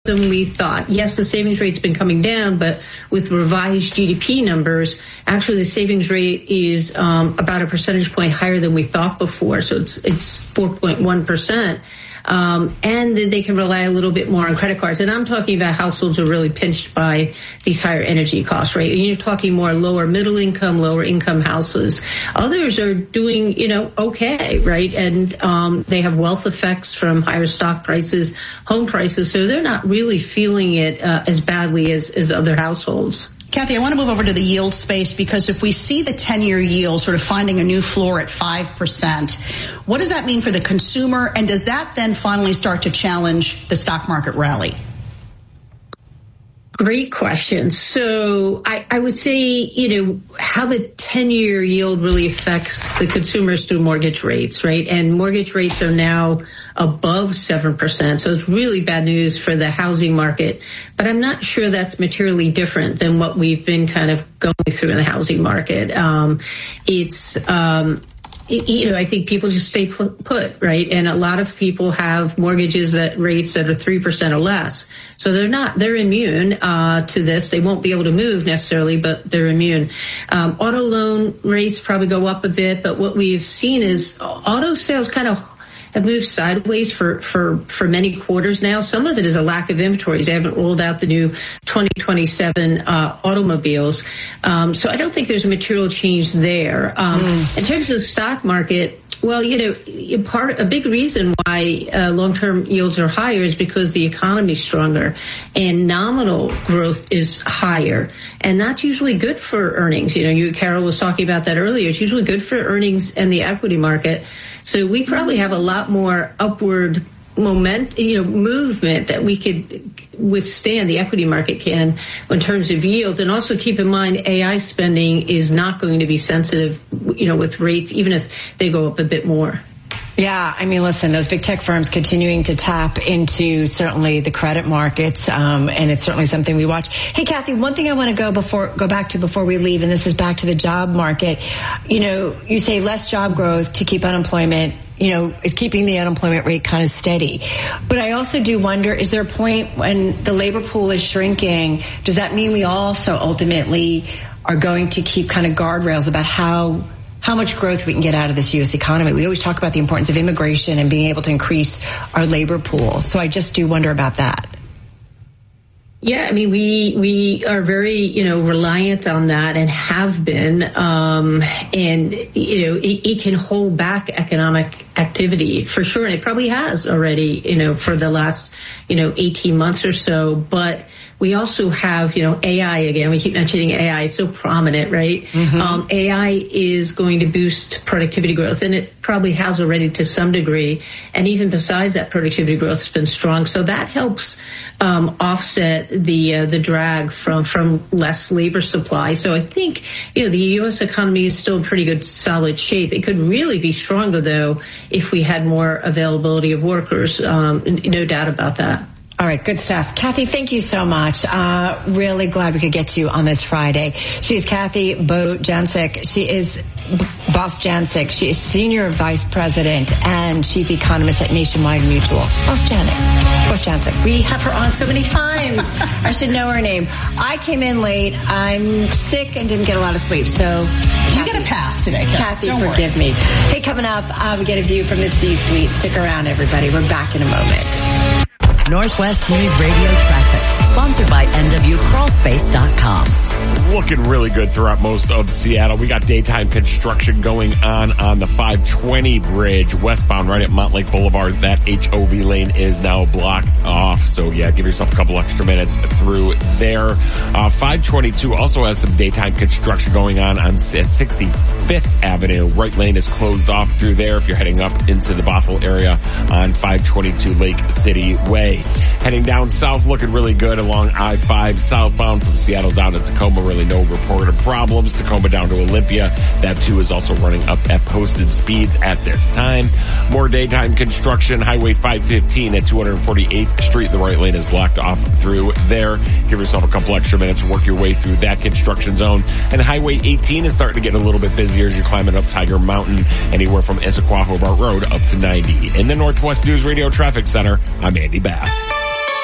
than we thought. Yes, the savings rate's been coming down, but with revised GDP numbers, actually the savings rate is about a percentage point higher than we thought before. So it's 4.1%. And then they can rely a little bit more on credit cards. And I'm talking about households who are really pinched by these higher energy costs, right? And you're talking more lower middle income, lower income houses. Others are doing, okay, right? And they have wealth effects from higher stock prices, home prices, so they're not really feeling it as badly as other households. Kathy, I want to move over to the yield space, because if we see the 10-year yield sort of finding a new floor at 5%, what does that mean for the consumer? And does that then finally start to challenge the stock market rally? Great question. So I would say, how the 10-year yield really affects the consumers through mortgage rates, right? And mortgage rates are now above 7%. So it's really bad news for the housing market. But I'm not sure that's materially different than what we've been kind of going through in the housing market. I think people just stay put, right? And a lot of people have mortgages at rates that are 3% or less. So they're immune to this. They won't be able to move necessarily, but they're immune. Auto loan rates probably go up a bit, but what we've seen is auto sales kind of have moved sideways for many quarters now. Some of it is a lack of inventories. They haven't rolled out the new 2027 automobiles. So I don't think there's a material change there. In terms of the stock market, well, a big reason why long-term yields are higher is because the economy is stronger and nominal growth is higher. And that's usually good for earnings. Carol was talking about that earlier. It's usually good for earnings and the equity market. So we probably have a lot more upward movement that we could withstand, the equity market can, in terms of yields. And also keep in mind, AI spending is not going to be sensitive, with rates, even if they go up a bit more. Yeah, listen, those big tech firms continuing to tap into certainly the credit markets, and it's certainly something we watch. Hey, Kathy, one thing I want to go back to before we leave, and this is back to the job market. You say less job growth to keep unemployment, is keeping the unemployment rate kind of steady. But I also do wonder, is there a point when the labor pool is shrinking? Does that mean we also ultimately are going to keep kind of guardrails about how much growth we can get out of this U.S. economy? We always talk about the importance of immigration and being able to increase our labor pool. So I just do wonder about that. Yeah, we are very, reliant on that and have been. And, it can hold back economic activity for sure. And it probably has already, for the last, 18 months or so. But we also have, AI again. We keep mentioning AI. It's so prominent, right? Mm-hmm. AI is going to boost productivity growth, and it probably has already to some degree. And even besides that, productivity growth has been strong. So that helps offset the drag from less labor supply. So I think, the U.S. economy is still in pretty good, solid shape. It could really be stronger, though, if we had more availability of workers. No doubt about that. All right, good stuff. Kathy, thank you so much. Really glad we could get to you on this Friday. She's Kathy Bojancic. She is Boss Jancic. She is Senior Vice President and Chief Economist at Nationwide Mutual. Boss Jancic. We have her on so many times. I should know her name. I came in late. I'm sick and didn't get a lot of sleep. So you get a pass today, Kathy. Forgive me. Hey, coming up, we get a view from the C-suite. Stick around, everybody. We're back in a moment. Northwest News Radio traffic, sponsored by NWCrawlspace.com. Looking really good throughout most of Seattle. We got daytime construction going on the 520 bridge westbound right at Montlake Boulevard. That HOV lane is now blocked off. So yeah, give yourself a couple extra minutes through there. 522 also has some daytime construction going on at 65th Avenue. Right lane is closed off through there if you're heading up into the Bothell area on 522 Lake City Way. Heading down south, looking really good along I-5 southbound from Seattle down to Tacoma. Really no reported problems. Tacoma down to Olympia. That too is also running up at posted speeds at this time. More daytime construction. Highway 515 at 248th Street. The right lane is blocked off through there. Give yourself a couple extra minutes to work your way through that construction zone. And Highway 18 is starting to get a little bit busier as you're climbing up Tiger Mountain, anywhere from Issaquah Hobart Road up to 90. In the Northwest News Radio Traffic Center, I'm Andy Bass.